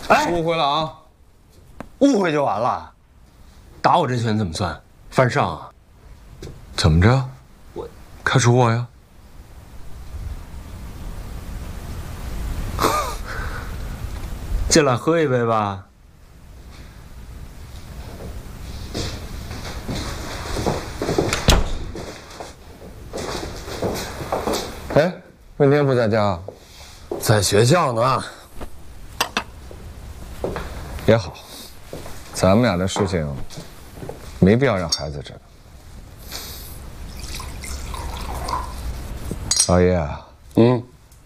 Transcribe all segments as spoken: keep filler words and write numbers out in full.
哎，误会了啊！误会就完了，打我这拳怎么算？犯上啊？怎么着？我开除我呀？进来喝一杯吧。 哎，问天不在家， 在学校呢。 也好，咱们俩的事情没必要让孩子知道。老爷啊， 嗯，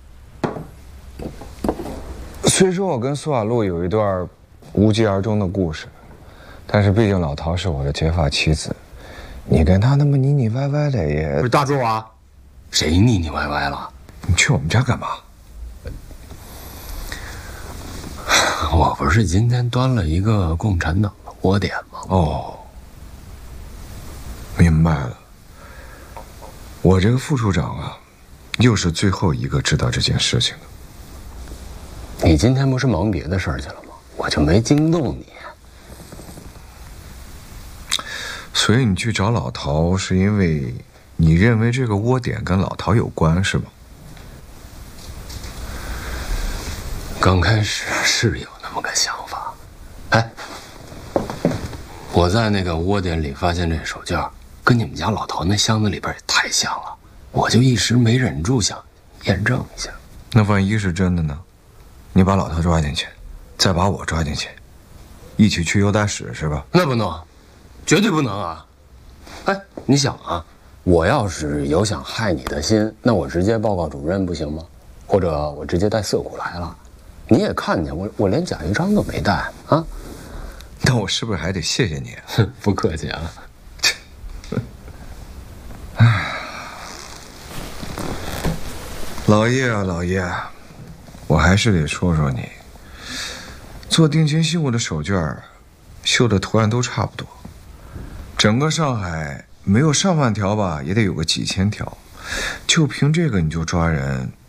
虽说我跟苏瓦路有一段无疾而终的故事，但是毕竟老陶是我的结发妻子，你跟他那么腻腻歪歪的也…… 不是大柱啊，谁腻腻歪歪了？ 你去我们家干嘛？ 我不是今天端了一个共产党的窝点吗？ 哦，明白了。我这个副处长啊，又是最后一个知道这件事情的。 你今天不是忙别的事儿去了吗？我就没惊动你。 所以你去找老陶，是因为你认为这个窝点跟老陶有关，是吗？ 刚开始是有那么个想法。哎，我在那个窝点里发现这手绢，跟你们家老陶那箱子里边也太像了，我就一时没忍住想验证一下。 那万一是真的呢？你把老陶抓进去，再把我抓进去，一起去优待室是吧？ 那不能，绝对不能啊！哎，你想啊，我要是有想害你的心，那我直接报告主任不行吗？或者我直接带色股来了，你也看见我，我连假鱼章都没带啊！ 那我是不是还得谢谢你啊？ 不客气啊。 唉，老叶啊，老叶，我还是得说说你。做定情信物的手绢，绣的图案都差不多。整个上海没有上万条吧，也得有个几千条。就凭这个你就抓人，